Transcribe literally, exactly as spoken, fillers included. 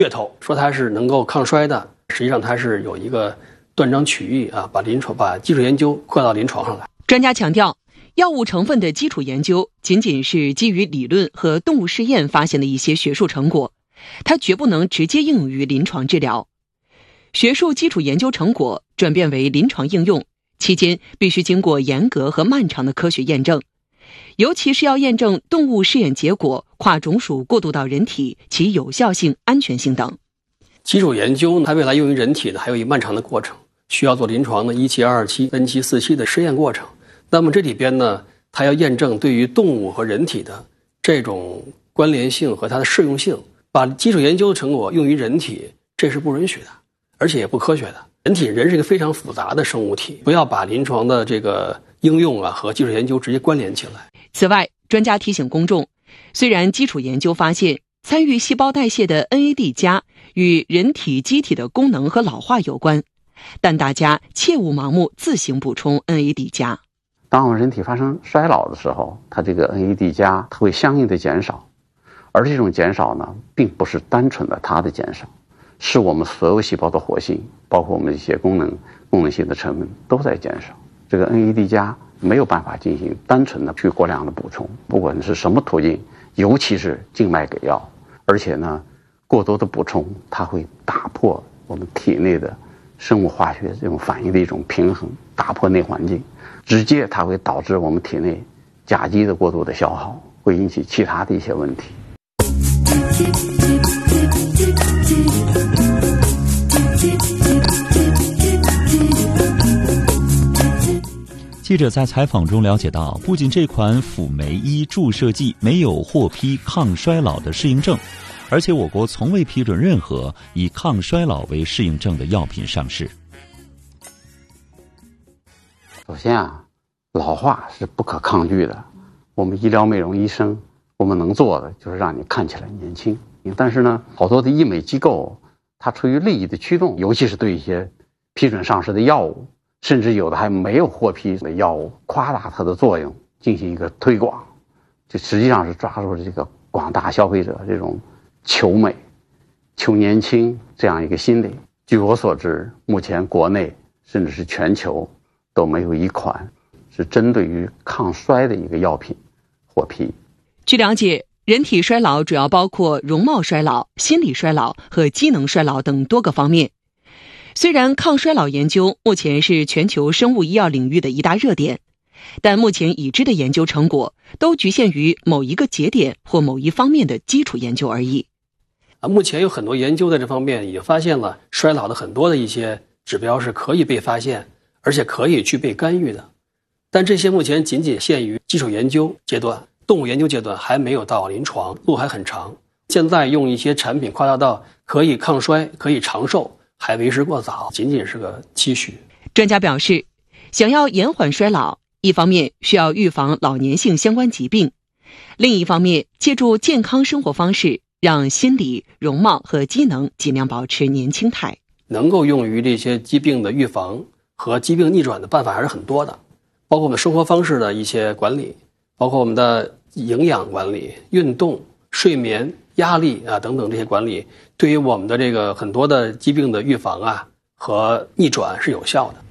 噱头，说它是能够抗衰的，实际上它是有一个断章取义啊，把临床把基础研究扩到临床上来。 专家强调，药物成分的基础研究仅仅是基于理论和动物试验发现的一些学术成果，它绝不能直接应用于临床治疗。学术基础研究成果转变为临床应用期间，必须经过严格和漫长的科学验证，尤其是要验证动物试验结果跨种属过渡到人体其有效性、安全性等。 基础研究它未来用于人体呢，还有一漫长的过程，需要做临床的一期、二期、三期、四期的试验过程。那么这里边呢，它要验证对于动物和人体的这种关联性和它的适用性，把基础研究的成果用于人体，这是不允许的，而且也不科学的。人体人是一个非常复杂的生物体，不要把临床的这个应用啊和基础研究直接关联起来。 此外，专家提醒公众，虽然基础研究发现参与细胞代谢的 N A D 加与人体机体的功能和老化有关，但大家切勿盲目自行补充 N A D 加。 当我们人体发生衰老的时候，它这个 N A D 加它会相应的减少，而这种减少呢，并不是单纯的它的减少，是我们所有细胞的活性，包括我们一些功能功能性的成分都在减少。这个 N A D 加没有办法进行单纯的去过量的补充，不管是什么途径，尤其是静脉给药，而且呢，过多的补充它会打破我们体内的生物化学这种反应的一种平衡，打破内环境，直接它会导致我们体内甲基的过度的消耗，会引起其他的一些问题。 记者在采访中了解到，不仅这款辅酶一注射剂没有获批抗衰老的适应症，而且我国从未批准任何以抗衰老为适应症的药品上市。 首先啊，老化是不可抗拒的，我们医疗美容医生我们能做的就是让你看起来年轻。但是呢，好多的医美机构它出于利益的驱动，尤其是对一些批准上市的药物，甚至有的还没有获批的药物，夸大它的作用，进行一个推广，这实际上是抓住了这个广大消费者这种求美、求年轻这样一个心理。据我所知，目前国内甚至是全球都没有一款是针对于抗衰的一个药品获批。 据了解，人体衰老主要包括容貌衰老、心理衰老和机能衰老等多个方面。虽然抗衰老研究目前是全球生物医药领域的一大热点，但目前已知的研究成果都局限于某一个节点或某一方面的基础研究而已。 啊，目前有很多研究在这方面已经发现了衰老的很多的一些指标是可以被发现，而且可以去被干预的，但这些目前仅仅限于基础研究阶段，动物研究阶段还没有到临床，路还很长。现在用一些产品夸大到可以抗衰、可以长寿，还为时过早，仅仅是个期许。 专家表示，想要延缓衰老，一方面需要预防老年性相关疾病，另一方面借助健康生活方式，让心理、容貌和机能尽量保持年轻态。 能够用于这些疾病的预防和疾病逆转的办法还是很多的，包括我们生活方式的一些管理，包括我们的营养管理、运动、睡眠、压力啊等等这些管理，对于我们的这个很多的疾病的预防啊和逆转是有效的。